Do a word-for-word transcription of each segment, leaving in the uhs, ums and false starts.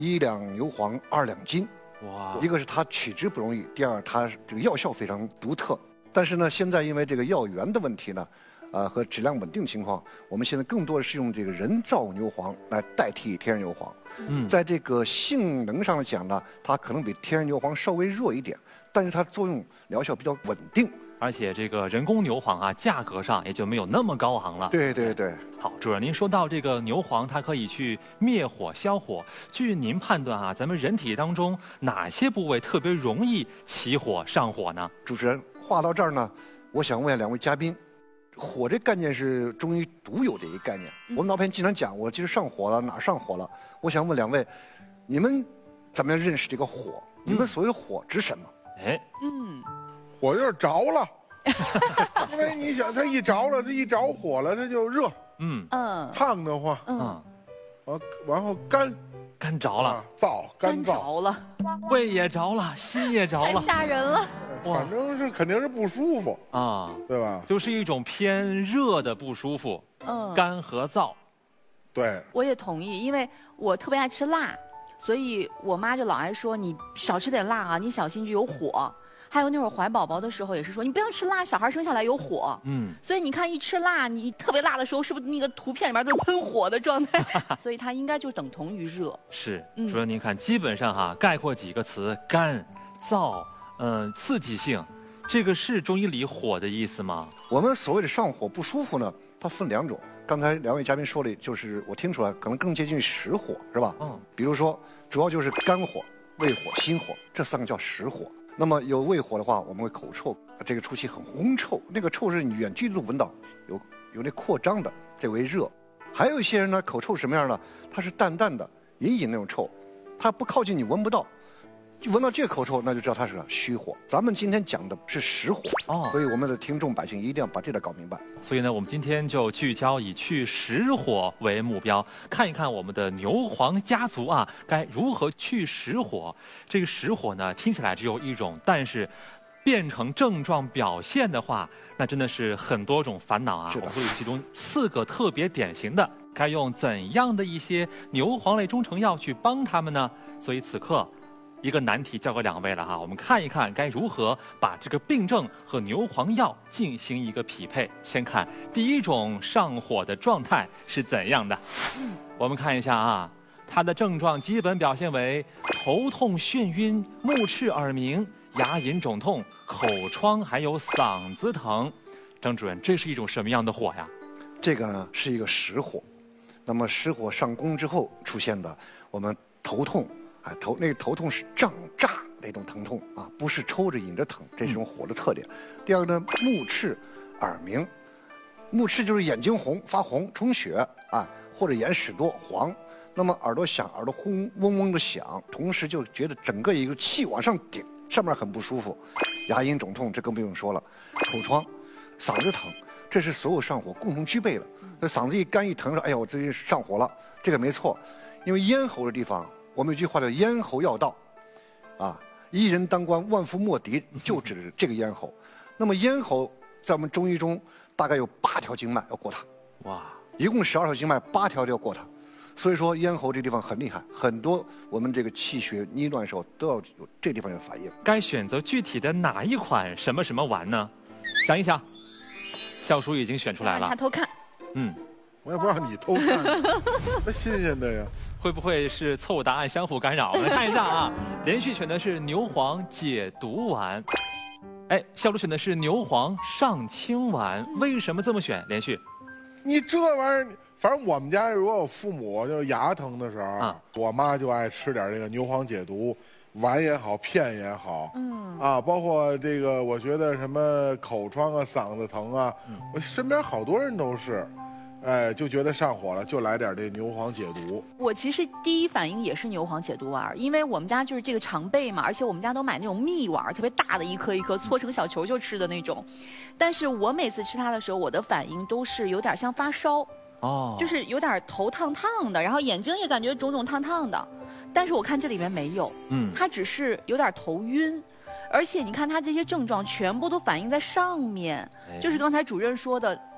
一两牛黄二两金。哇！一个是它取之不容易，第二它这个药效非常独特。但是呢，现在因为这个药源的问题呢，呃和质量稳定情况，我们现在更多的是用这个人造牛黄来代替天然牛黄。嗯，在这个性能上讲呢，它可能比天然牛黄稍微弱一点，但是它作用疗效比较稳定。 而且这个人工牛黄啊，价格上也就没有那么高昂了。 对对对。 好，主任，您说到这个牛黄，它可以去灭火消火。据您判断啊，咱们人体当中哪些部位特别容易起火上火呢？ 主持人，话到这儿呢，我想问两位嘉宾，火这概念是中医独有的一个概念。嗯、我们老百姓经常讲，我今儿上火了，哪上火了？我想问两位，你们怎么样认识这个火？你们所谓的火指什么？ 哎， 嗯。 火就是着了，因为你想，它一着了，它一着火了，它就热，嗯嗯，烫得慌，嗯，啊，然后干， 干着了，啊、 燥，干燥着了， 胃也着了，心也着了， 太吓人了。 反正是肯定是不舒服啊，对吧？ 就是一种偏热的不舒服，嗯，干和燥。 对， 我也同意，因为我特别爱吃辣，所以我妈就老爱说你少吃点辣啊，你小心就有火。还有那会儿怀宝宝的时候也是说，你不要吃辣，小孩生下来有火。嗯，所以你看一吃辣，你特别辣的时候，是不是那个图片里面都是喷火的状态？所以它应该就等同于热。 是，主任您看，基本上哈概括几个词：干、燥、嗯、刺激性，这个是中医里火的意思吗？ 我们所谓的上火不舒服呢，它分两种。刚才两位嘉宾说的，就是我听出来可能更接近于实火，是吧？嗯，比如说主要就是肝火、胃火、心火，这三个叫实火。那么有胃火的话，我们会口臭，这个出气很烘臭，那个臭是你远距离都闻到，有有那扩张的，这为热。还有一些人呢，口臭什么样呢？它是淡淡的、隐隐那种臭，它不靠近你闻不到，就闻到这个口臭，那就知道它是个虚火。咱们今天讲的是实火，哦，所以我们的听众百姓一定要把这点搞明白。 所以呢，我们今天就聚焦以去实火为目标，看一看我们的牛黄家族啊，该如何去实火。这个实火呢，听起来只有一种，但是变成症状表现的话，那真的是很多种烦恼啊。我会有其中四个特别典型的，该用怎样的一些牛黄类中成药去帮他们呢？所以此刻，一个难题交给两位了哈，我们看一看该如何把这个病症和牛黄药进行一个匹配。先看第一种上火的状态是怎样的，我们看一下啊，它的症状基本表现为头痛、眩晕、目赤、耳鸣、牙龈肿痛、口疮，还有嗓子疼。张主任，这是一种什么样的火呀？ 这个呢是一个实火，那么实火上攻之后出现的，我们头痛。哎，头那个头痛是胀炸那种疼痛啊，不是抽着引着疼，这是一种火的特点。嗯、第二个呢，目赤、耳鸣，目赤就是眼睛红、发红、充血啊，或者眼屎多黄。那么耳朵响，耳朵轰嗡嗡的响，同时就觉得整个一个气往上顶，上面很不舒服。牙龈肿痛，这更不用说了。口疮、嗓子疼，这是所有上火共同具备了。那嗓子一干一疼，说：“哎呀，我最近上火了。”这个没错，因为咽喉的地方。我们有句话叫“咽喉要道”，啊，一人当关，万夫莫敌，就指这个咽喉。那么咽喉在我们中医中大概有八条经脉要过它，哇，一共十二条经脉，八条就要过它。所以说咽喉这地方很厉害，很多我们这个气血逆乱的时候都要有这地方有反应。 该选择具体的哪一款什么什么丸呢？想一想，教叔已经选出来了。 他偷看， 嗯。 我也不让你偷看，多新鲜的呀！ 会不会是错误答案相互干扰？我们看一下啊，连续选的是牛黄解毒丸，哎，小鲁选的是牛黄上清丸，为什么这么选？连续， 你这玩意儿，反正我们家如果有父母就是牙疼的时候，啊、我妈就爱吃点这个牛黄解毒丸也好，片也好，嗯啊，包括这个，我觉得什么口疮啊、嗓子疼啊，嗯、我身边好多人都是。哎，就觉得上火了，就来点这牛黄解毒。 我其实第一反应也是牛黄解毒丸，因为我们家就是这个常备嘛，而且我们家都买那种蜜丸，特别大的一颗一颗，搓成小球球吃的那种。但是我每次吃它的时候，我的反应都是有点像发烧，哦，就是有点头烫烫的，然后眼睛也感觉肿肿烫烫的。但是我看这里面没有，嗯，它只是有点头晕。而且你看它这些症状全部都反映在上面，就是刚才主任说的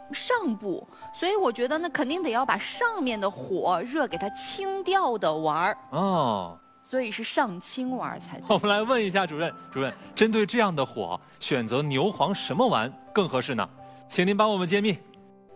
上部，所以我觉得那肯定得要把上面的火热给它清掉的丸儿。 哦。 所以是上清丸才对。 我们来问一下主任，主任，针对这样的火，选择牛黄什么丸更合适呢？请您帮我们揭秘。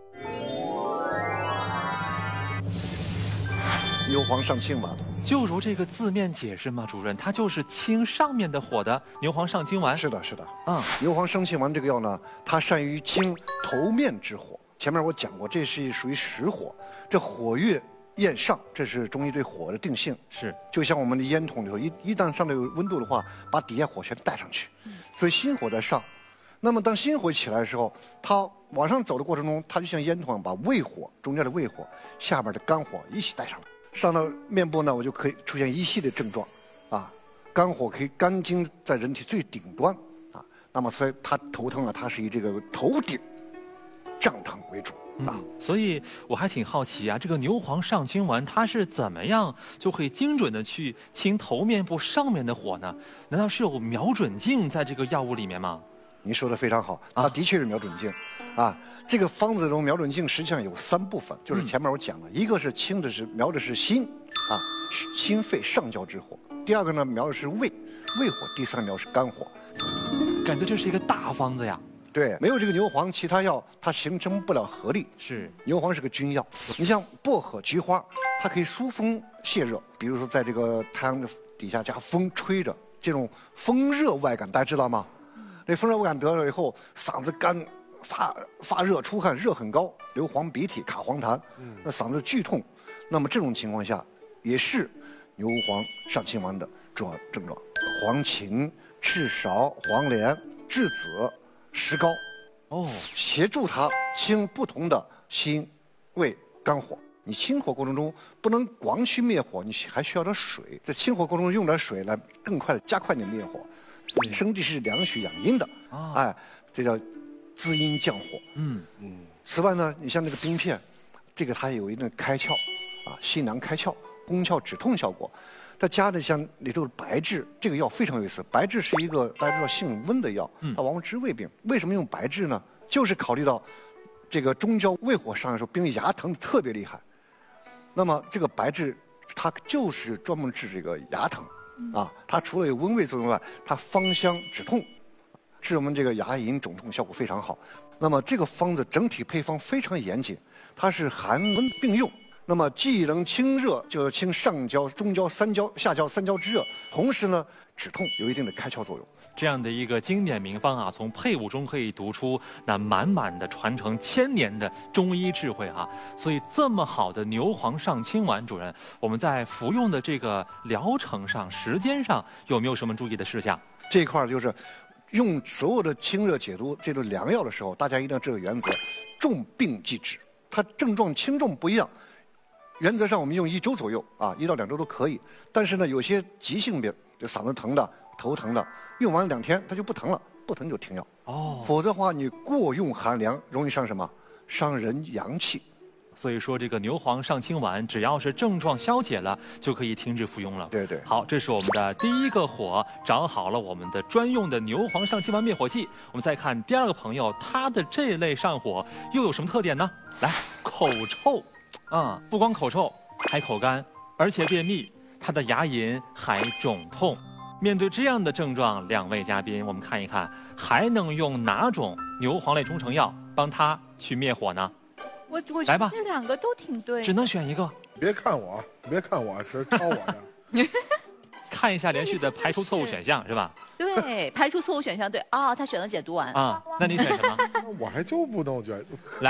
牛黄上清丸， 就如这个字面解释嘛，主任，它就是清上面的火的牛黄上清丸。 是的，是的。 嗯， 牛黄上清丸这个药呢，它善于清头面之火。前面我讲过，这是属于实火，这火越焰上，这是中医对火的定性。 是， 就像我们的烟筒里头，一一旦上头有温度的话，把底下火全带上去，所以心火在上。那么当心火起来的时候，它往上走的过程中，它就像烟筒一样，把胃火中间的胃火、下面的肝火一起带上来。上到面部呢，我就可以出现一系列症状，啊，肝火可以肝经在人体最顶端啊，那么所以它头疼啊，它是以这个头顶胀疼为主。啊、 嗯，所以我还挺好奇啊，这个牛黄上清丸它是怎么样就可以精准的去清头面部上面的火呢？难道是有瞄准镜在这个药物里面吗？ 您说的非常好，它的确是瞄准镜，啊，这个方子中瞄准镜实际上有三部分，就是前面我讲了，嗯、一个是清的是瞄的是心，啊，心肺上焦之火；第二个呢瞄的是胃，胃火；第三个瞄的是肝火。 感觉这是一个大方子呀。 对，没有这个牛黄，其他药它形成不了合力。 是， 牛黄是个君药。你像薄荷、菊花，它可以疏风泄热，比如说在这个太阳的底下加风吹着，这种风热外感，大家知道吗？这风热外感得了以后，嗓子干、发发热、出汗、热很高，流黄鼻涕、卡黄痰，那嗓子剧痛。那么这种情况下，也是牛黄上清丸的主要症状。黄芩、赤芍、黄连、栀子、石膏，哦，协助它清不同的心、胃、肝火。你清火过程中不能光去灭火，你还需要点水。在清火过程中用点水来更快的加快你灭火。生地是养血养阴的，啊、哎，这叫滋阴降火。嗯嗯。此外呢，你像这个冰片，这个它有一定开窍，啊，细囊开窍，攻窍止痛效果。再加的像里头的白芷，这个药非常有意思。白芷是一个大家知道性温的药，它往往治胃病。为什么用白芷呢？就是考虑到这个中焦胃火上来的时候，病人牙疼特别厉害。那么这个白芷它就是专门治这个牙疼。啊，它除了有温胃作用外，它芳香止痛，治我们这个牙龈肿痛效果非常好。那么这个方子整体配方非常严谨，它是寒温并用。那么既能清热，就是清上焦、中焦、三焦、下焦三焦之热，同时呢止痛，有一定的开窍作用。 这样的一个经典名方啊，从配伍中可以读出那满满的传承千年的中医智慧啊。所以这么好的牛黄上清丸，主任，我们在服用的这个疗程上、时间上有没有什么注意的事项？ 这一块就是用所有的清热解毒这种良药的时候，大家一定要这个原则：重病忌止。它症状轻重不一样。原则上我们用一周左右啊，一到两周都可以。但是呢，有些急性病，就嗓子疼的、头疼的，用完两天它就不疼了，不疼就停药。哦，否则的话，你过用寒凉，容易伤什么？伤人阳气。 所以说，这个牛黄上清丸，只要是症状消解了，就可以停止服用了。 对对。 好，这是我们的第一个火，找好了我们的专用的牛黄上清丸灭火剂。我们再看第二个朋友，他的这类上火又有什么特点呢？来，口臭。啊、嗯，不光口臭，还口干，而且便秘，他的牙龈还肿痛。面对这样的症状，两位嘉宾，我们看一看还能用哪种牛黄类中成药帮他去灭火呢？ 我我来吧， 这两个都挺对， 只能选一个。 别看我，别看我是抄我的。 看一下连续的排除错误选项是吧？ 对，排除错误选项对啊、哦，他选了解毒丸啊，那你选什么？ 我还就不能选。 来。